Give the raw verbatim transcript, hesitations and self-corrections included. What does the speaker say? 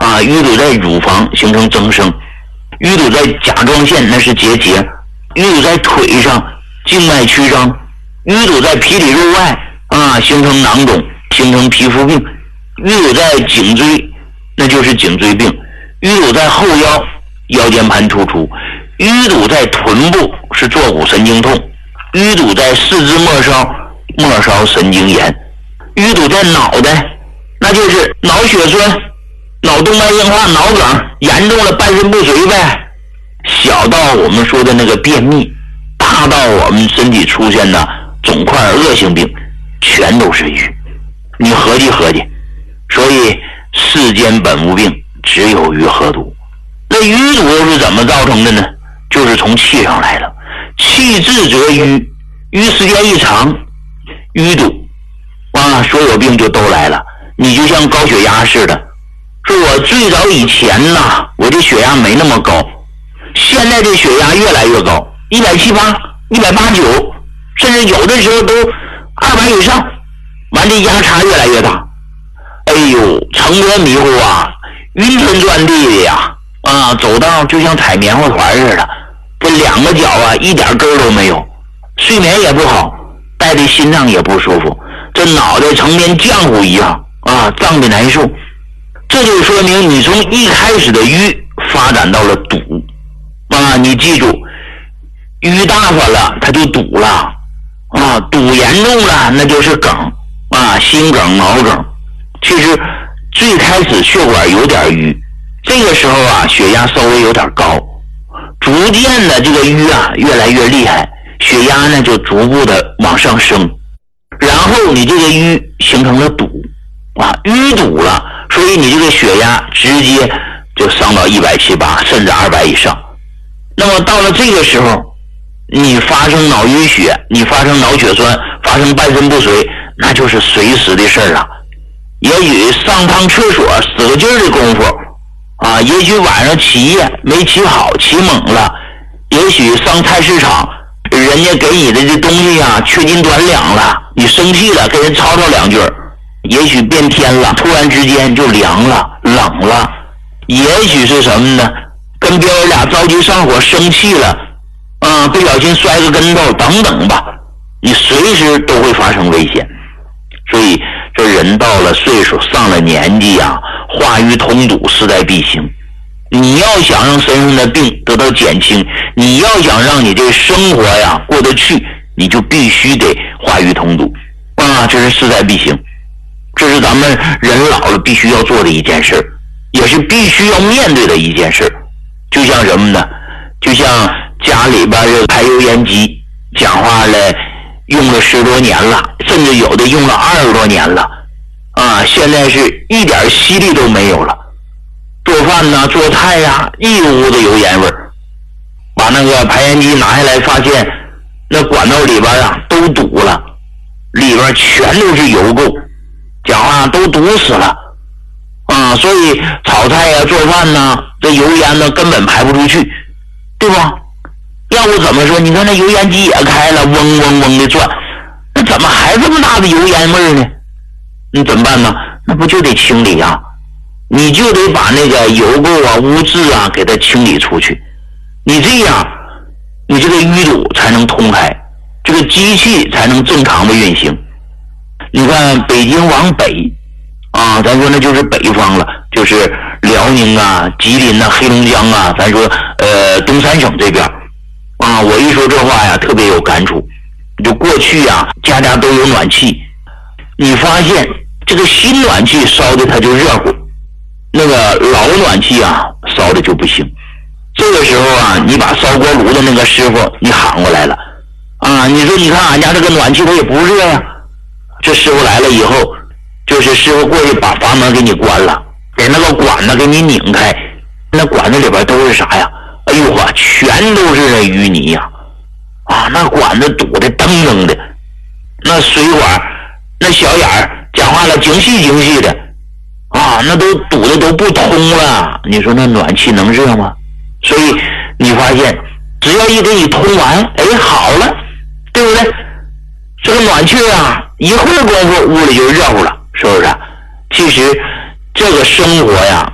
啊，淤堵在乳房形成增生，淤堵在甲状腺那是结节，淤堵在腿上静脉曲张，淤堵在皮里肉外啊形成囊肿，形成皮肤病，淤堵在颈椎那就是颈椎病，淤堵在后腰腰间盘突出，淤堵在臀部是坐骨神经痛，淤堵在四肢末梢末梢神经炎，淤堵在脑袋那就是脑血栓、脑动脉硬化、脑梗，严重了半身不遂呗。小到我们说的那个便秘，大到我们身体出现的肿块恶性病，全都是瘀。你合计合计，所以世间本无病，只有瘀和堵。那淤堵又是怎么造成的呢？就是从气上来的，气滞则瘀，瘀时间一长，淤堵啊，所有病就都来了。你就像高血压似的，说我最早以前呐，我的血压没那么高，现在这血压越来越高，一百七八、一百八九，甚至有的时候都二百以上，完这压差越来越大。哎呦，乘车迷糊啊，晕天转地的呀，啊，走道就像踩棉花团似的，这两个脚啊一点根都没有，睡眠也不好，带的心脏也不舒服，这脑袋成面浆糊一样啊，胀得难受。这就说明你从一开始的瘀发展到了堵啊，你记住，瘀大发了它就堵了啊，堵严重了那就是梗啊，心梗、脑梗。其实最开始血管有点瘀，这个时候啊血压稍微有点高，逐渐的这个瘀啊越来越厉害，血压呢就逐步的往上升，然后你这个瘀形成了堵啊，淤堵了，所以你这个血压直接就上到一百七八甚至二百以上。那么到了这个时候，你发生脑淤血，你发生脑血栓，发生半身不遂，那就是随时的事儿啊。也许上趟厕所使个劲儿的功夫啊，也许晚上起夜没起好，起猛了，也许上菜市场人家给你的这东西啊缺斤短两了，你生气了跟人吵吵两句，也许变天了，突然之间就凉了冷了，也许是什么呢，跟别人俩着急上火生气了啊，不小心摔个跟头等等吧，你随时都会发生危险。所以这人到了岁数上了年纪啊，化瘀通堵势在必行。你要想让身上的病得到减轻，你要想让你这生活呀过得去，你就必须得化瘀通堵啊，这是势在必行，这是咱们人老了必须要做的一件事，也是必须要面对的一件事。就像什么呢？就像家里边这排油烟机，讲话了用了十多年了，甚至有的用了二十多年了啊，现在是一点吸力都没有了，做饭呐、做菜呀、啊，一屋子油烟味儿。把那个排烟机拿下来，发现那管道里边啊都堵了，里边全都是油垢，讲话都堵死了啊，所以炒菜呀、做饭呐，这油烟呢根本排不出去，对吧？要不怎么说？你看那油烟机也开了，嗡嗡嗡的转，那怎么还这么大的油烟味呢？你怎么办呢？那不就得清理啊？你就得把那个油垢啊、污渍啊给它清理出去。你这样，你这个淤堵才能通开，这个机器才能正常的运行。你看北京往北啊，咱说那就是北方了，就是辽宁啊、吉林啊、黑龙江啊，咱说呃东三省这边。啊，我一说这话呀，特别有感触。就过去呀，家家都有暖气，你发现这个新暖气烧的它就热乎，那个老暖气啊烧的就不行。这个时候啊，你把烧锅炉的那个师傅你喊过来了啊，你说你看俺家这个暖气它也不热呀。这师傅来了以后，就是师傅过去把阀门给你关了，给那个管子给你拧开，那管子里边都是啥呀？哎呦呵，全都是那淤泥呀！啊，那管子堵得噔噔的，那水管那小眼儿讲话了精细精细的啊，那都堵得都不通了。你说那暖气能热吗？所以你发现只要一给你通完，哎，好了，对不对？这个暖气啊，一会儿功夫屋里就热乎了，是不是？其实这个生活呀